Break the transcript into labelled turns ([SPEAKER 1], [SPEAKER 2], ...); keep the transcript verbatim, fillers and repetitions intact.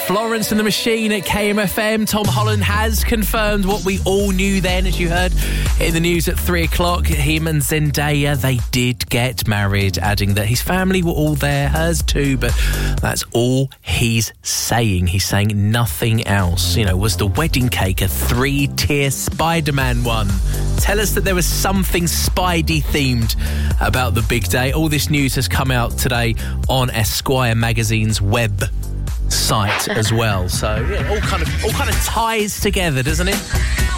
[SPEAKER 1] Florence and the Machine at K M F M. Tom Holland has confirmed what we all knew then, as you heard in the news at three o'clock. Him and Zendaya, they did get married, adding that his family were all there, hers too, but that's all he's saying. He's saying nothing else. You know, was the wedding cake a three-tier Spider-Man one? Tell us that there was something Spidey themed about the big day. All this news has come out today on Esquire magazine's web site as well. So yeah, all kind of all kind of ties together, doesn't it?